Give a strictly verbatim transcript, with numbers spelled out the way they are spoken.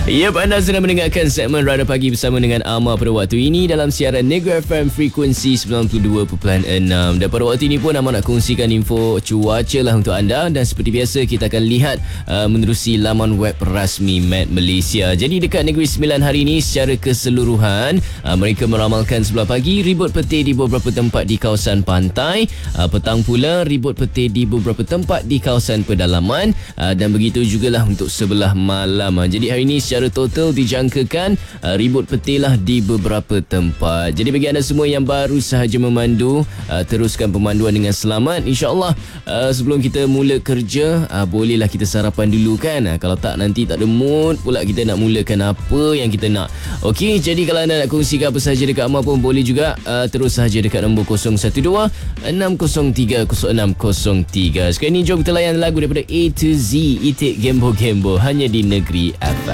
Yep, anda sedang mendengarkan segmen Radar Pagi bersama dengan Amar pada waktu ini dalam siaran Negeri F M frekuensi sembilan puluh dua perpuluhan enam. Dan pada waktu ini pun Amar nak kongsikan info cuaca lah untuk anda. Dan seperti biasa kita akan lihat uh, menerusi laman web rasmi Met Malaysia. Jadi dekat Negeri Sembilan hari ini secara keseluruhan uh, mereka meramalkan sebelah pagi ribut petir di beberapa tempat di kawasan pantai, uh, petang pula ribut petir di beberapa tempat di kawasan pedalaman, uh, dan begitu jugalah untuk sebelah malam. Uh, jadi hari ini secara total dijangkakan uh, ribut petir lah di beberapa tempat. Jadi bagi anda semua yang baru sahaja memandu, uh, teruskan pemanduan dengan selamat. InsyaAllah uh, sebelum kita mula kerja, uh, bolehlah kita sarapan dulu kan. Uh, kalau tak nanti tak ada mood pula kita nak mulakan apa yang kita nak. Okey, jadi kalau anda nak kongsikan apa sahaja dekat Amar pun boleh juga. Uh, terus sahaja dekat nombor kosong satu dua enam kosong tiga kosong enam kosong tiga. Sekarang ni jom kita layan lagu daripada A to Z, Itik Gembo Gembo, hanya di Negeri F M.